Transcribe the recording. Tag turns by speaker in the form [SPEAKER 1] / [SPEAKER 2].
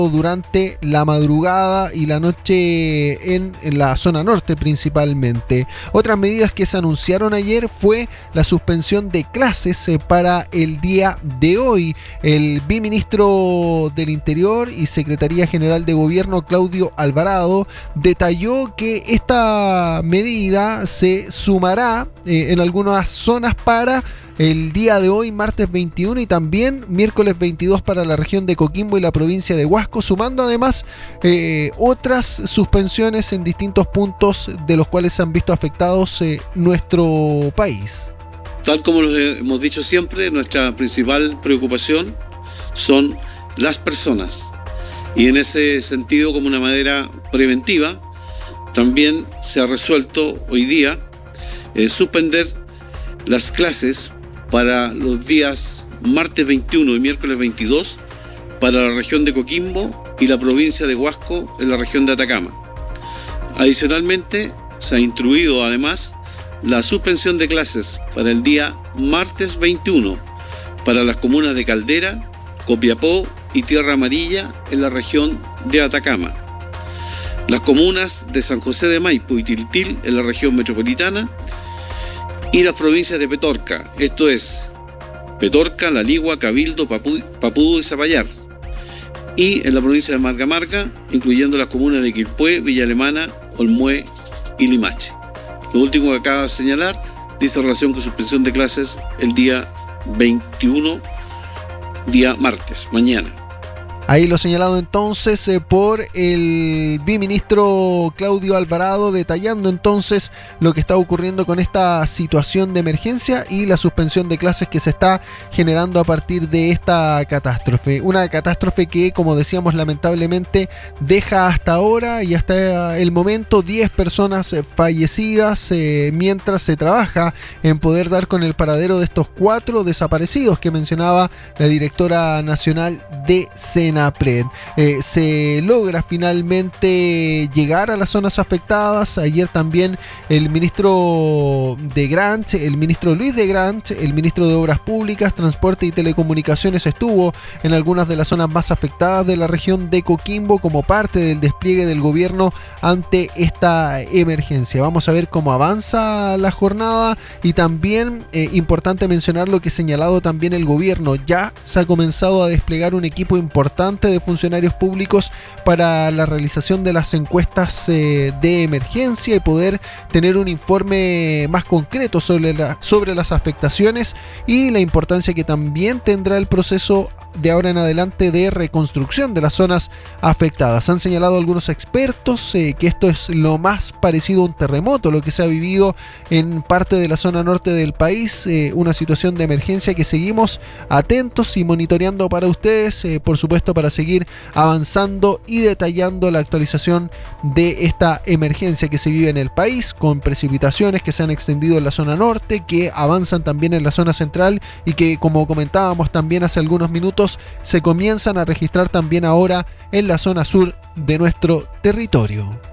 [SPEAKER 1] durante la madrugada y la noche en la zona norte principalmente. Otras medidas que se anunciaron ayer fue la suspensión de clases para el día de hoy. El viceministro del Interior y Secretaría General de Gobierno, Claudio Alvarado, detalló que esta medida se sumará en algunas zonas para el día de hoy, martes 21, y también miércoles 22 para la región de Coquimbo y la provincia de Huasco, sumando además otras suspensiones en distintos puntos de los cuales se han visto afectados nuestro país.
[SPEAKER 2] Tal como lo hemos dicho siempre, nuestra principal preocupación son las personas. Y en ese sentido, como una manera preventiva, también se ha resuelto hoy día suspender las clases para los días martes 21 y miércoles 22 para la región de Coquimbo y la provincia de Huasco en la región de Atacama. Adicionalmente, se ha instruido además la suspensión de clases para el día martes 21 para las comunas de Caldera, Copiapó y Tierra Amarilla en la región de Atacama. Las comunas de San José de Maipo y Tiltil en la región metropolitana y las provincias de Petorca, esto es Petorca, La Ligua, Cabildo, Papudo y Zapallar, y en la provincia de Marga Marga, incluyendo las comunas de Quilpué, Villa Alemana, Olmué y Limache. Lo último que acabo de señalar dice relación con suspensión de clases el día 21, día martes, mañana.
[SPEAKER 1] Ahí lo señalado entonces por el viceministro Claudio Alvarado, detallando entonces lo que está ocurriendo con esta situación de emergencia y la suspensión de clases que se está generando a partir de esta catástrofe. Una catástrofe que, como decíamos, lamentablemente deja hasta ahora y hasta el momento 10 personas fallecidas, mientras se trabaja en poder dar con el paradero de estos 4 desaparecidos que mencionaba la directora nacional de SENAPRED. Se logra finalmente llegar a las zonas afectadas. Ayer también el ministro de Grant, el ministro Luis de Grant, el ministro de Obras Públicas, Transporte y Telecomunicaciones estuvo en algunas de las zonas más afectadas de la región de Coquimbo como parte del despliegue del gobierno ante esta emergencia. Vamos a ver cómo avanza la jornada y también importante mencionar lo que ha señalado también el gobierno. Ya se ha comenzado a desplegar un equipo importante de funcionarios públicos para la realización de las encuestas de emergencia y poder tener un informe más concreto sobre las afectaciones y la importancia que también tendrá el proceso de ahora en adelante de reconstrucción de las zonas afectadas. Han señalado algunos expertos que esto es lo más parecido a un terremoto, lo que se ha vivido en parte de la zona norte del país, una situación de emergencia que seguimos atentos y monitoreando para ustedes, por supuesto, para seguir avanzando y detallando la actualización de esta emergencia que se vive en el país, con precipitaciones que se han extendido en la zona norte, que avanzan también en la zona central y que, como comentábamos también hace algunos minutos, se comienzan a registrar también ahora en la zona sur de nuestro territorio.